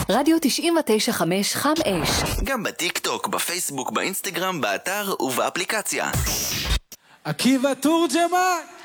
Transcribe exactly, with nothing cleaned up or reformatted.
רדיו תשעים ותשע חמש חם אש. גם בטיק טוק, בפייסבוק, באינסטגרם, באתר ובאפליקציה. עקיבא תורג'מן!